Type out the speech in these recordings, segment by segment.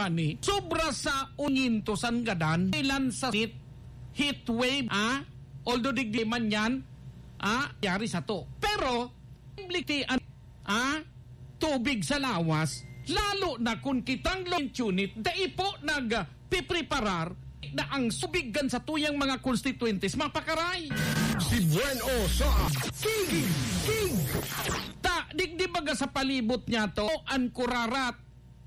company, sobra sa unyinto sangadan, ilan sa heat wave, although digdi man yan, yari sa to. Pero, imblitian, tubig sa lawas, lalo na kung kitang launch unit, daipo nag-pipreparar na ang subigan sa tuyang mga constituentes mapakaray. Si Bueno sa King. Digdi baga sa palibot niya to, ang kurarat.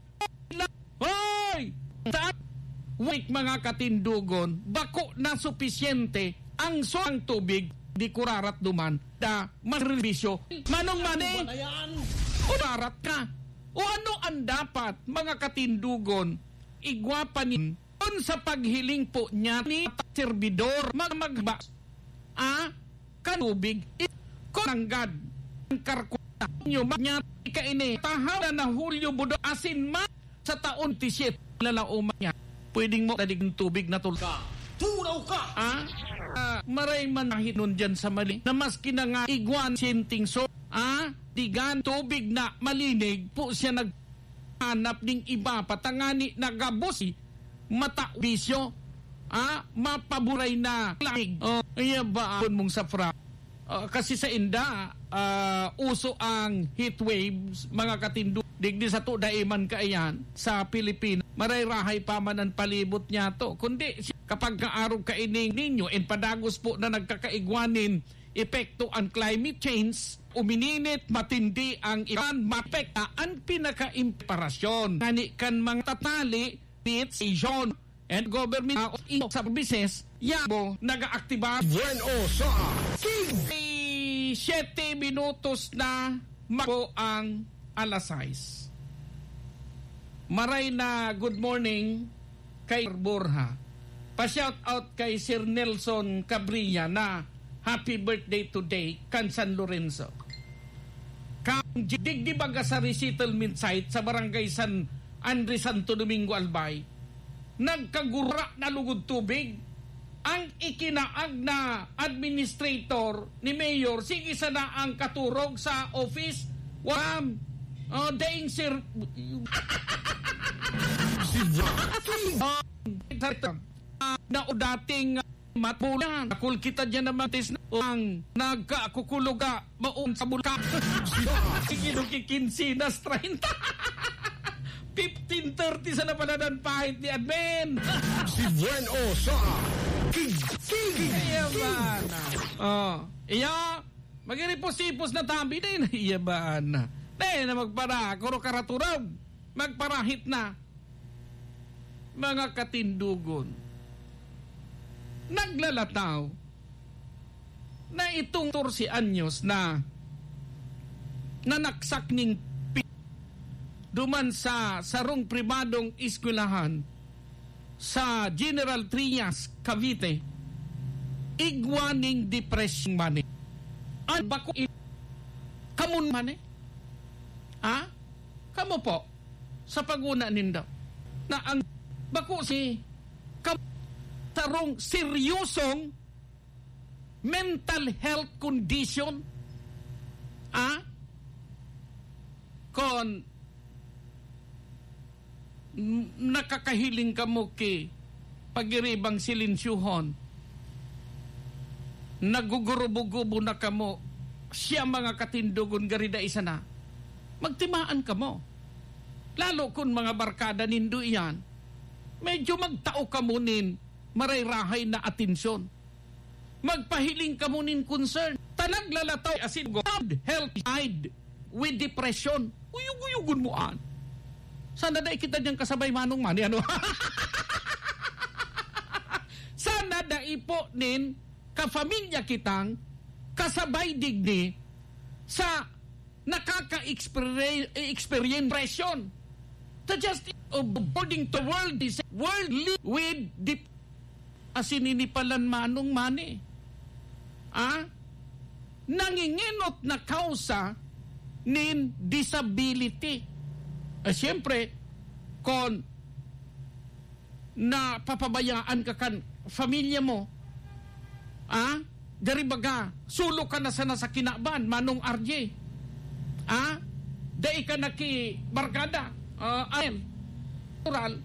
Hoy! Wait mga katindugon, bako na supisyente ang soang tubig di kurarat duman da marerbisyo. Manong mani? Kurarat ka. O ano ang dapat mga katindugon igwapanin sa paghiling po niya ni servidor magba kanubig konanggad ang karkuta nyo niya kaini tahaw na Hulyo budo asin ma sa taon tisyet lalauma niya pwedeng mo tadig ng tubig na tulka tunaw ka maray man nahinon dyan sa mali na maski na nga igwan sinting so digan tubig na malinig po siya naghanap ng iba patangani nagabusi mata bisyo mapaburay na lamig iya ba mong safra kasi sa inda uso ang heat waves mga katindu digdi sa to daiman kaayan sa Pilipinas maray-rahay pa man ang palibot niya to kundi kapag kaarog kaining ninyo in padagos po na nagkakaigwanin epekto ang climate change umininit matindi ang iran mapekta ang pinaka-imparasyon ngani kan mga tatali station and government services yabo nag-aaktiba Bueno sa King 7 minutos na mako ang alas 6 maray na good morning kay Borja pa-shout out kay Sir Nelson Cabrilla na happy birthday today kan San Lorenzo kang digdi baga sa resettlement site sa barangay San Andre Santo Domingo Albay nagkagura na lugod tubig ang ikinaag na administrator ni Mayor sige sana ang katurog sa office daing sir na o dating matbulan akul kita dyan naman ang nagkakukuluga maun sa bulkan kikinsinas 30 15:30 sa napaladan pahit ni admin. Si Bueno sa King. Iya ba na? Iya, magiripos-ipos na tabi na yun. Iya ba na? Dahil na magpara, kuro karaturog. Magparahit na. Mga katindugon. Naglalataw na itong 14 anyos na nanaksak ning duman sa sarong pribadong eskwelahan sa General Trias, Cavite, igwaning depression mani. Ang bako kamun mani? Kamo po sa paguna nindo na ang bako si sarong seryosong mental health condition kon nakakahiling ka mo ki pagiribang silinsyuhon nagugurubo-gubo na ka mo siya mga katindugon garida isa na magtimaan ka mo lalo kung mga barkada nindo iyan medyo magtao ka mo nin maray-rahay na atensyon magpahiling ka mo nin concern tanaglalataw asin God help guide with depression uyug-uyugun mo sana da kita diyang kasabay manong mani ano sana da ipo nin kafamilya kitang kasabay digni sa nakaka-experience depression to just according to worldly with deep asininipalan manong mani nanginginot na kausa nin disability. Siyempre, kung napapabayaan ka kan familia mo, dari baga, sulo ka na sana sa kinaban, manong RJ. Dai ka na ki barkada, natural,